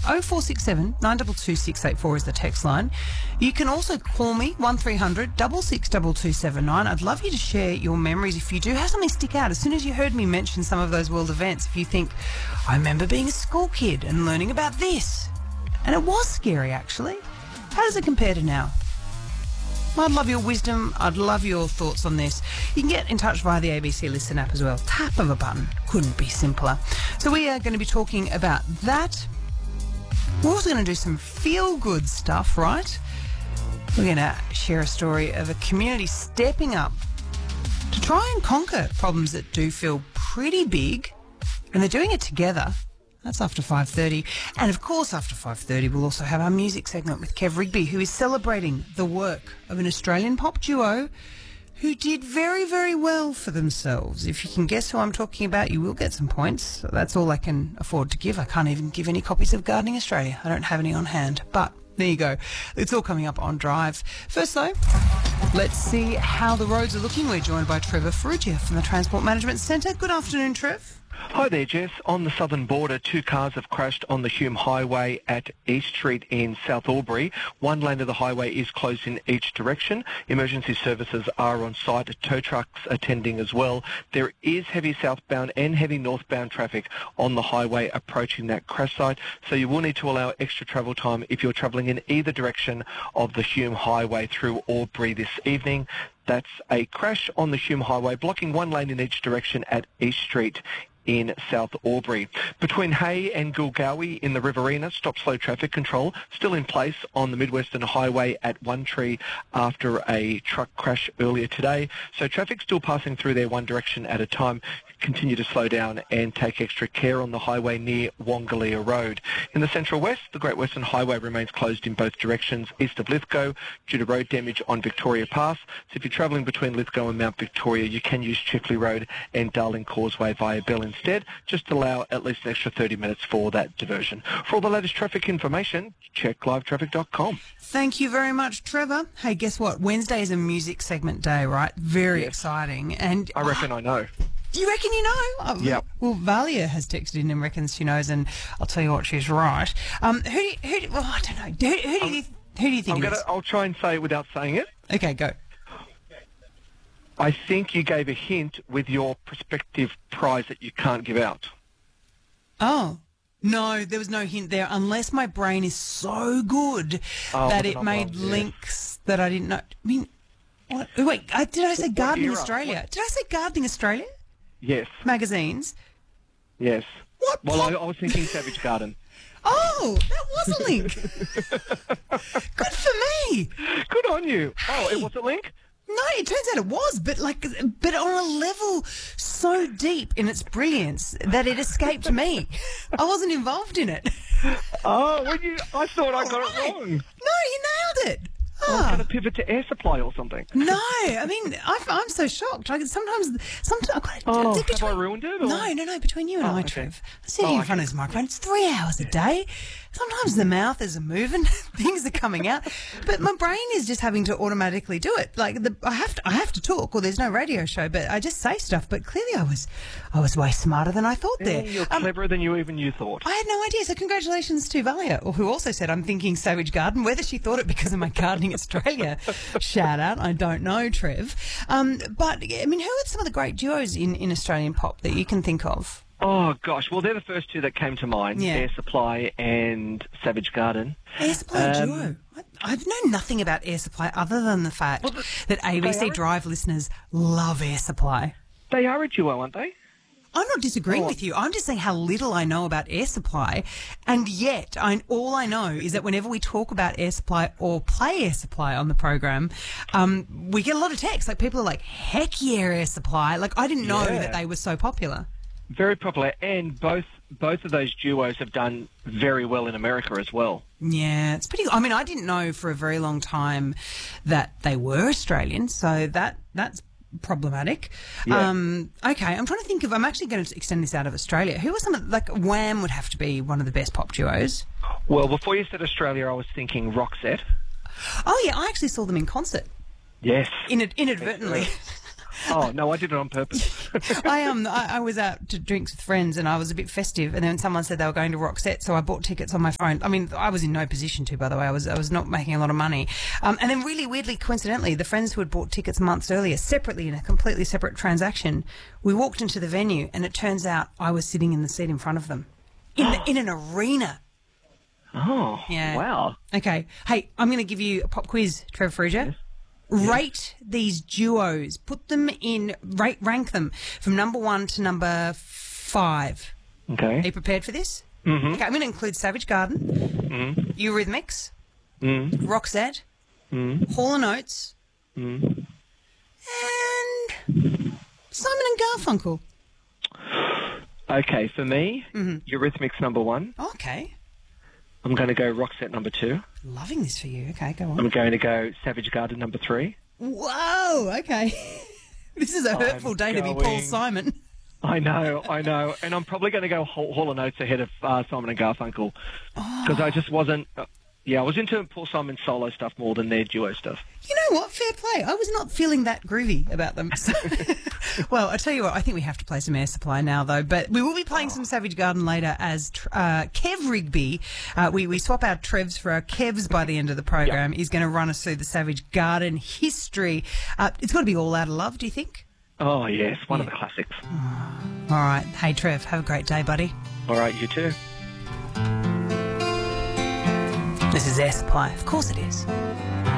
0467 922 684 is the text line. You can also call me 1300 662279. I'd love you to share your memories if you do have something stick out. As soon as you heard me mention some of those world events, if you think, I remember being a school kid and learning about this. And it was scary, actually. How does it compare to now? I'd love your wisdom. I'd love your thoughts on this. You can get in touch via the ABC Listen app as well. Tap of a button. Couldn't be simpler. So we are going to be talking about that. We're also going to do some feel-good stuff, right? We're going to share a story of a community stepping up to try and conquer problems that do feel pretty big, and they're doing it together. That's after 5:30. And, of course, after 5:30, we'll also have our music segment with Kev Rigby, who is celebrating the work of an Australian pop duo who did very, very well for themselves. If you can guess who I'm talking about, you will get some points. That's all I can afford to give. I can't even give any copies of Gardening Australia. I don't have any on hand. But there you go. It's all coming up on Drive. First, though, let's see how the roads are looking. We're joined by Trevor Ferrugia from the Transport Management Centre. Good afternoon, Trev. Hi there, Jess. On the southern border, two cars have crashed on the Hume Highway at East Street in South Albury. One lane of the highway is closed in each direction. Emergency services are on site. Tow trucks attending as well. There is heavy southbound and heavy northbound traffic on the highway approaching that crash site, so you will need to allow extra travel time if you're travelling in either direction of the Hume Highway through Albury this evening. That's a crash on the Hume Highway, blocking one lane in each direction at East Street in South Albury. Between Hay and Gulgowie in the Riverina, stop-slow traffic control still in place on the Mid-Western Highway at One Tree after a truck crash earlier today. So traffic still passing through there one direction at a time. Continue to slow down and take extra care on the highway near Wongalia Road. In the Central West, the Great Western Highway remains closed in both directions east of Lithgow due to road damage on Victoria Pass. So if you're travelling between Lithgow and Mount Victoria, you can use Chifley Road and Darling Causeway via Bell instead. Just allow at least an extra 30 minutes for that diversion. For all the latest traffic information, check livetraffic.com. Thank you very much, Trevor. Hey, guess what? Wednesday is a music segment day, right? Very exciting. And I reckon I know. You reckon you know? Yep. Well, Valia has texted in and reckons she knows, and I'll tell you what, she's right. Well, I don't know. Who do you think it is? I'll try and say it without saying it. Okay, go. I think you gave a hint with your prospective prize that you can't give out. Oh. No, there was no hint there, unless my brain is so good that it made links that I didn't know. I mean, what? Wait, did I say Gardening Australia? Did I say Gardening Australia? Yes. Magazines? Yes. What? Well, I was thinking Savage Garden. Oh, that was a link. Good for me. Good on you. Hey. Oh, it was a link? No, it turns out it was, but on a level so deep in its brilliance that it escaped me. I wasn't involved in it. Oh, I thought I got it wrong. No, you nailed it. I was going to pivot to air supply or something. No, I mean, I'm so shocked. Sometimes have I ruined it? Or? No, between you and I, okay. Trev. I'm sitting in front of this microphone. It's 3 hours a day. Sometimes the mouth is moving, things are coming out, but my brain is just having to automatically do it. Like I have to talk, or there's no radio show, but I just say stuff. But clearly, I was way smarter than I thought there. You're cleverer than you thought. I had no idea. So congratulations to Valia, who also said I'm thinking Savage Garden. Whether she thought it because of my Gardening Australia shout out, I don't know, Trev. But I mean, who are some of the great duos in Australian pop that you can think of? Oh, gosh. Well, they're the first two that came to mind, Air Supply and Savage Garden. Air Supply duo? I've known nothing about Air Supply other than the fact that ABC Drive listeners love Air Supply. They are a duo, aren't they? I'm not disagreeing with you. I'm just saying how little I know about Air Supply, and yet all I know is that whenever we talk about Air Supply or play Air Supply on the program, we get a lot of texts. Like, people are like, heck yeah, Air Supply. Like, I didn't know that they were so popular. Very popular, and both of those duos have done very well in America as well. Yeah, it's pretty. I mean, I didn't know for a very long time that they were Australian, so that's problematic. Yeah. Okay, I'm trying to think of. I'm actually going to extend this out of Australia. Who are some of, like, Wham would have to be one of the best pop duos. Well, before you said Australia, I was thinking Roxette. Oh yeah, I actually saw them in concert. Yes. Inadvertently. Oh, no, I did it on purpose. I was out to drinks with friends and I was a bit festive, and then someone said they were going to Roxette, so I bought tickets on my phone. I mean, I was in no position to, by the way. I was not making a lot of money. And then really weirdly, coincidentally, the friends who had bought tickets months earlier, separately in a completely separate transaction, we walked into the venue and it turns out I was sitting in the seat in front of them in an arena. Oh, Yeah. wow. Okay. Hey, I'm going to give you a pop quiz, Trevor Frugia. Yes. Rate these duos. Put them in, rank them from number 1 to number 5. Okay. Are you prepared for this? Mm-hmm. Okay, I'm going to include Savage Garden, Eurythmics, Roxette, Hall & Oates, and Simon and Garfunkel. Okay, for me, Eurythmics number 1. Okay. I'm going to go Roxette number 2. Loving this for you. Okay, go on. I'm going to go Savage Garden number 3. Whoa, okay. This is a hurtful day to be Paul Simon. I know. And I'm probably going to go Hall & Oates ahead of Simon and Garfunkel because I just wasn't... I was into Paul Simon's solo stuff more than their duo stuff. You know what? Fair play. I was not feeling that groovy about them. So, well, I tell you what, I think we have to play some Air Supply now, though. But we will be playing some Savage Garden later as Kev Rigby. We swap our Trevs for our Kevs by the end of the program. He's going to run us through the Savage Garden history. It's got to be All Out of Love, do you think? Oh, yes. One of the classics. All right. Hey, Trev, have a great day, buddy. All right, you too. This is Air Supply. Of course it is.